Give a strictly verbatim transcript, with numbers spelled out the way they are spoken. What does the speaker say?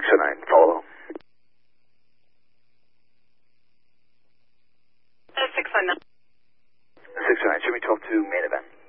oh nine, follow. Uh, six oh nine. six oh nine, should we talk to main event?